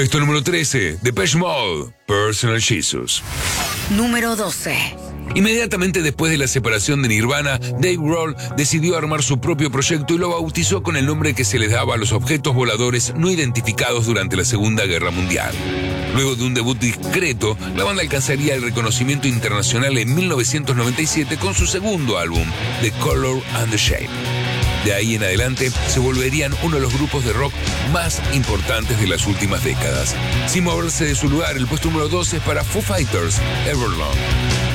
Puesto número 13, Depeche Mode, Personal Jesus. Número 12. Inmediatamente después de la separación de Nirvana, Dave Grohl decidió armar su propio proyecto y lo bautizó con el nombre que se les daba a los objetos voladores no identificados durante la Segunda Guerra Mundial. Luego de un debut discreto, la banda alcanzaría el reconocimiento internacional en 1997 con su segundo álbum, The Color and the Shape. De ahí en adelante se volverían uno de los grupos de rock más importantes de las últimas décadas. Sin moverse de su lugar, el puesto número 12 es para Foo Fighters, Everlong.